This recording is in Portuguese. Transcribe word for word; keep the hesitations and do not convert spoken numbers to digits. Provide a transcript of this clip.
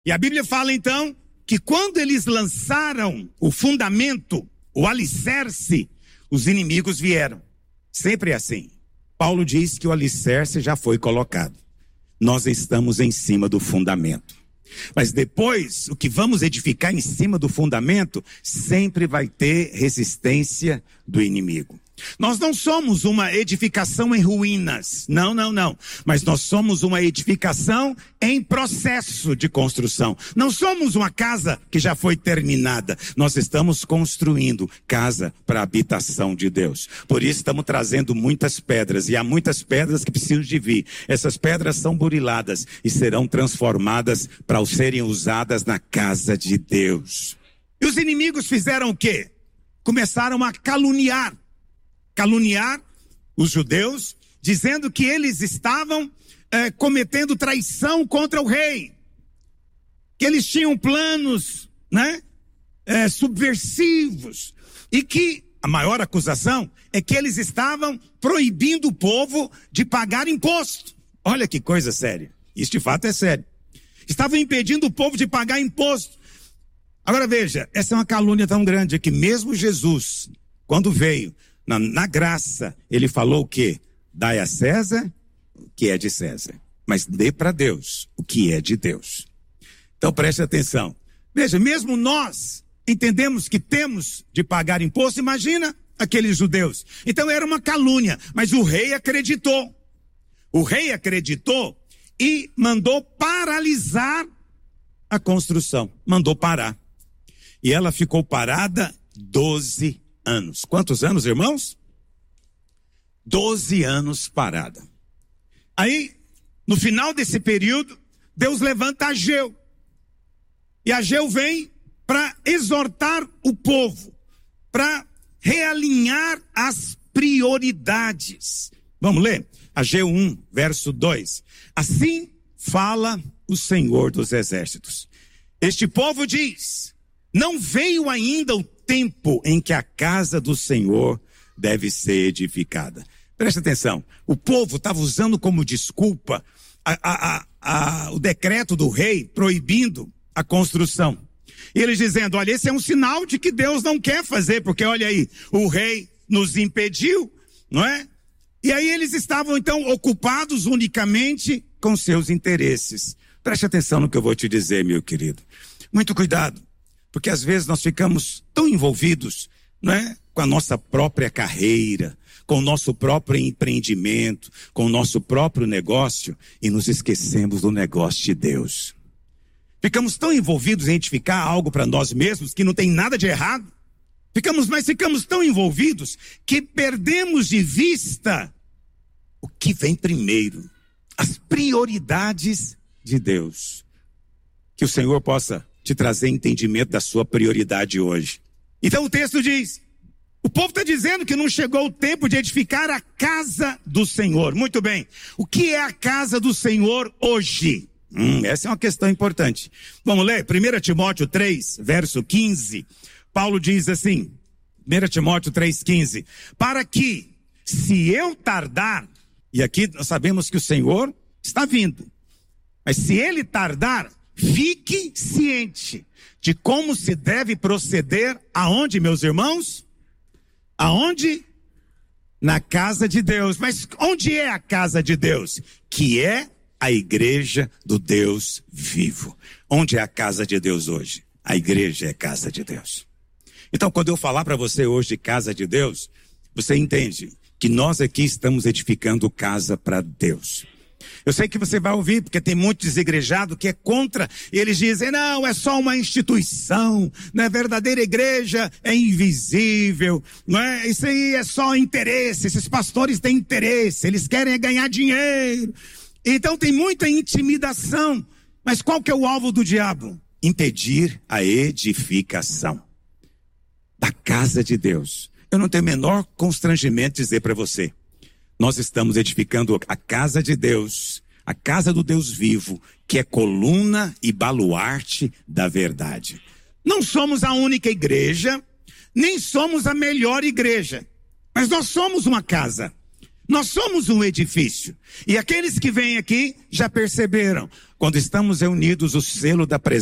E a Bíblia fala então que quando eles lançaram o fundamento, o alicerce, os inimigos vieram. Sempre é assim. Paulo diz que o alicerce já foi colocado. Nós estamos em cima do fundamento. Mas depois, o que vamos edificar em cima do fundamento, sempre vai ter resistência do inimigo. Nós não somos uma edificação em ruínas, não, não, não. Mas nós somos uma edificação em processo de construção. Não somos uma casa que já foi terminada. Nós estamos construindo casa para a habitação de Deus. Por isso estamos trazendo muitas pedras, e há muitas pedras que precisam de vir. Essas pedras são buriladas e serão transformadas para serem usadas na casa de Deus. E os inimigos fizeram o quê? Começaram a caluniar. caluniar os judeus, dizendo que eles estavam é, cometendo traição contra o rei, que eles tinham planos, né, é, subversivos, e que a maior acusação é que eles estavam proibindo o povo de pagar imposto. Olha que coisa séria, isso de fato é sério. Estavam impedindo o povo de pagar imposto. Agora veja, essa é uma calúnia tão grande que mesmo Jesus, quando veio Na, na graça, ele falou o quê? Dai a César o que é de César, mas dê para Deus o que é de Deus. Então preste atenção. Veja, mesmo nós entendemos que temos de pagar imposto, imagina aqueles judeus. Então era uma calúnia, mas o rei acreditou. O rei acreditou e mandou paralisar a construção. Mandou parar. E ela ficou parada doze anos. Quantos anos, irmãos? Doze anos parada. Aí, no final desse período, Deus levanta Ageu. E Ageu vem para exortar o povo, para realinhar as prioridades. Vamos ler? Ageu um, verso dois. Assim fala o Senhor dos Exércitos. Este povo diz: não veio ainda o tempo em que a casa do Senhor deve ser edificada. Presta atenção, o povo estava usando como desculpa a, a, a, a, o decreto do rei proibindo a construção. E eles dizendo, olha, esse é um sinal de que Deus não quer fazer, porque olha aí, o rei nos impediu, não é? E aí eles estavam então ocupados unicamente com seus interesses. Preste atenção no que eu vou te dizer, meu querido. Muito cuidado. Porque às vezes nós ficamos tão envolvidos, não é, com a nossa própria carreira, com o nosso próprio empreendimento, com o nosso próprio negócio, e nos esquecemos do negócio de Deus. Ficamos tão envolvidos em edificar algo para nós mesmos que não tem nada de errado. Ficamos, mas ficamos tão envolvidos que perdemos de vista o que vem primeiro, as prioridades de Deus. Que o Senhor possa te trazer entendimento da sua prioridade hoje. Então o texto diz, o povo está dizendo que não chegou o tempo de edificar a casa do Senhor. Muito bem, o que é a casa do Senhor hoje? Hum, essa é uma questão importante. Vamos ler, primeiro Timóteo três, verso quinze, Paulo diz assim, primeiro Timóteo três, quinze, para que, se eu tardar, e aqui nós sabemos que o Senhor está vindo, mas se ele tardar, fique ciente de como se deve proceder aonde, meus irmãos? Aonde? Na casa de Deus. Mas onde é a casa de Deus? Que é a igreja do Deus vivo. Onde é a casa de Deus hoje? A igreja é a casa de Deus. Então, quando eu falar para você hoje de casa de Deus, você entende que nós aqui estamos edificando casa para Deus. Eu sei que você vai ouvir, porque tem muito desigrejado que é contra, e eles dizem, não, é só uma instituição, não é verdadeira igreja, é invisível, não é, isso aí é só interesse, esses pastores têm interesse, eles querem ganhar dinheiro, então tem muita intimidação, mas qual que é o alvo do diabo? Impedir a edificação da casa de Deus. Eu não tenho o menor constrangimento de dizer para você, nós estamos edificando a casa de Deus, a casa do Deus vivo, que é coluna e baluarte da verdade. Não somos a única igreja, nem somos a melhor igreja, mas nós somos uma casa. Nós somos um edifício. E aqueles que vêm aqui já perceberam. Quando estamos reunidos, o selo da presença